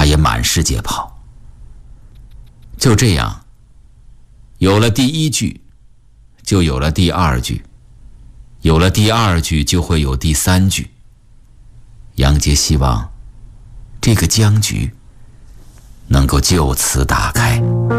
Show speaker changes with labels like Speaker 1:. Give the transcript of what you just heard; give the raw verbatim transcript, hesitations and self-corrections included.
Speaker 1: 他也满世界跑。就这样，有了第一句，就有了第二句，有了第二句，就会有第三句。杨杰希望这个僵局能够就此打开。